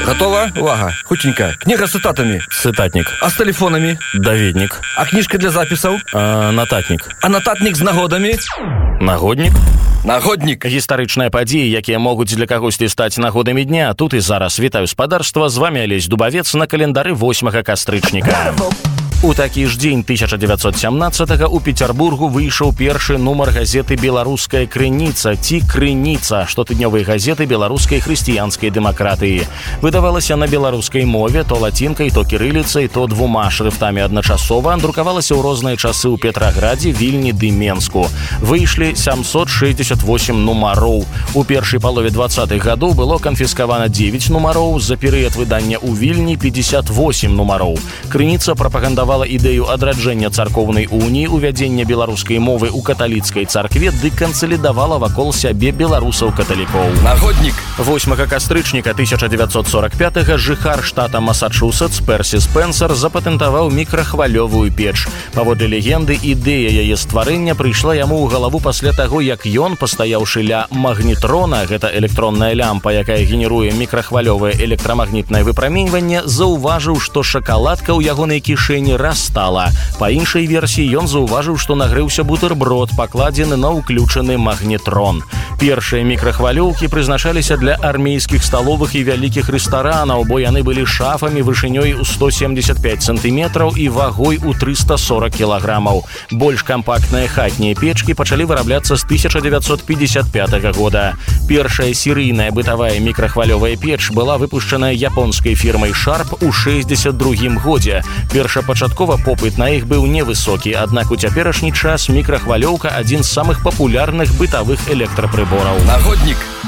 Готова? Увага. Хутенько. Книга с цитатами. Цитатник. А с телефонами? Даведник. А книжка для записаў? Нататник. А нататник з нагодамі? Нагодник. Нагодник. Гістарычныя падзеі, якія могуць для кагосьці стаць нагодамі дня. Тут і зараз. Вітаю спадарства. З вами Алесь Дубавец на календары 8 кастрычніка. У такі ж дзень 1917-го у Петербургу выйшаў першы нумар газеты «Беларуская крыніца» ці «Крыніца», штотыднёвай газеты беларускай хрысціянскай дэмакратыі. Выдавалася на беларускай мове, то лацінкай, то кірыліцай, то двума шрыфтамі адначасова, друкавалася ў розныя часы ў Петраградзе, Вільні ды Менску. Выйшлі 768 нумароў. У першай палове 20-х гадоў было канфіскавана 9 нумароў, за перыяд выдання ў Вільні 58 нумароў. «Крыніца» прапагандавала ідэю адраджэння царкоўнай уніі, увядзення беларускай мовы ў каталіцкай царкве ды кансалідавала вакол сябе беларусаў-каталікоў. Нагоднік. 8 кастрычніка 1945-го жыхар штата Масачусетс Персі Спенсер запатэнтаваў мікрахвалёвую печ. Паводле легенды, ідэя яе стварэння прыйшла яму ў галаву пасля таго, як ён, пастаяўшы ля магнітрона, гэта электронная лямпа, якая генеруе мікрахвалёвае электрамагнітнае выпраменьванне, заўважыў, што шакаладка ў ягонай кішэні растала. Па іншай версіі ён заўважыў, што нагрэўся бутэрброд, пакладзены на ўключаны магнітрон. Першыя мікрахвалёўкі прызначаліся для армейскіх сталовых і вялікіх рэстаранаў, бо яны былі шафамі вышынёй у 175 сантыметраў і вагой у 340 кілаграмаў. Больш кампактныя хатнія печкі пачалі вырабляцца з 1955 года. Першая серыйная бытавая мікрахвалёвая печ была выпушчаная японскай фірмай Sharp у 62 годзе. Першапачаткова попыт на іх быў невысокі, аднак у цяперашні час мікрахвалёўка адзін з самых папулярных бытавых электрапрыбораў. Нагоднік.